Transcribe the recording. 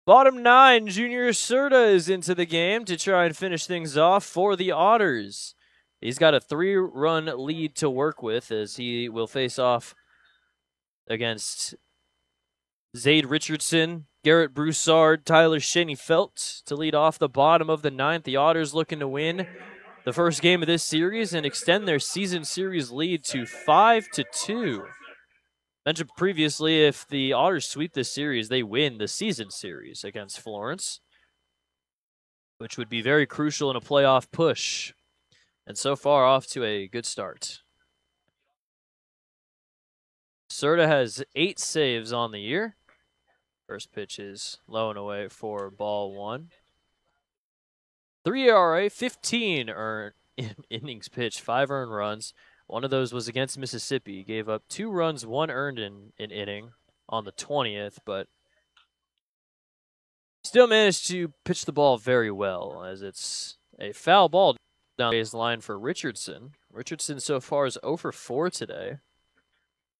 Bottom 9, Junior Serta is into the game to try and finish things off for the Otters. He's got a 3-run lead to work with as he will face off against Zade Richardson, Garrett Broussard, Tyler Shaney-Felt to lead off the bottom of the 9th. The Otters looking to win the first game of this series and extend their season series lead to 5-2. Mentioned previously, if the Otters sweep this series, they win the season series against Florence, which would be very crucial in a playoff push. And so far, off to a good start. Serta has 8 saves on the year. First pitch is low and away for ball 1. 3 ERA, 15 innings pitched, 5 earned runs. One of those was against Mississippi. He gave up 2 runs, 1 earned in an inning on the 20th, but still managed to pitch the ball very well, as it's a foul ball down the baseline for Richardson. Richardson so far is 0 for 4 today.